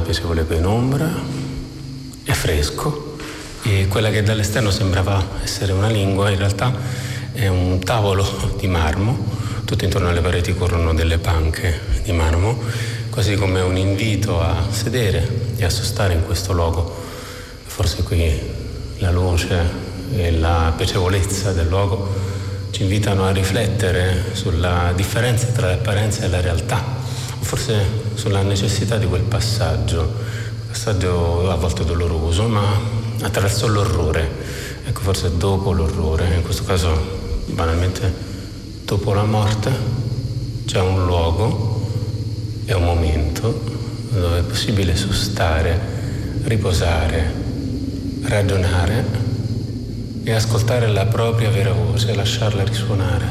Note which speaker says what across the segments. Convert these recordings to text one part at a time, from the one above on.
Speaker 1: piacevole penombra, è fresco, e quella che dall'esterno sembrava essere una lingua in realtà è un tavolo di marmo. Tutto intorno alle pareti corrono delle panche di marmo, quasi come un invito a sedere e a sostare in questo luogo. Forse qui la luce e la piacevolezza del luogo ci invitano a riflettere sulla differenza tra l'apparenza e la realtà, o forse sulla necessità di quel passaggio a volte doloroso, ma attraverso l'orrore. Ecco, forse dopo l'orrore, in questo caso banalmente dopo la morte, c'è un luogo e un momento dove è possibile sostare, riposare, ragionare e ascoltare la propria vera voce e lasciarla risuonare.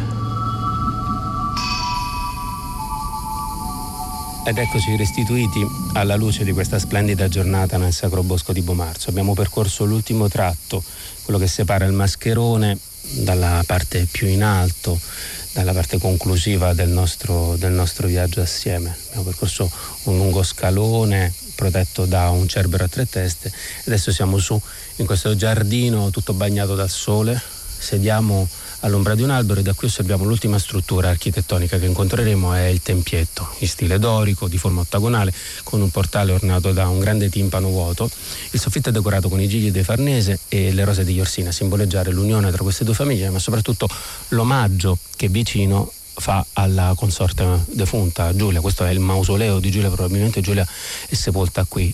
Speaker 1: Ed eccoci restituiti alla luce di questa splendida giornata nel Sacro Bosco di Bomarzo. Abbiamo percorso l'ultimo tratto, quello che separa il Mascherone dalla parte più in alto, dalla parte conclusiva del nostro viaggio assieme. Abbiamo percorso un lungo scalone protetto da un cerbero a tre teste. Adesso siamo su in questo giardino tutto bagnato dal sole, sediamo all'ombra di un albero e da qui osserviamo l'ultima struttura architettonica che incontreremo, è il tempietto, in stile dorico, di forma ottagonale, con un portale ornato da un grande timpano vuoto. Il soffitto è decorato con i gigli dei Farnese e le rose di Orsina, a simboleggiare l'unione tra queste due famiglie, ma soprattutto l'omaggio che Vicino fa alla consorte defunta Giulia. Questo è il mausoleo di Giulia, probabilmente Giulia è sepolta qui.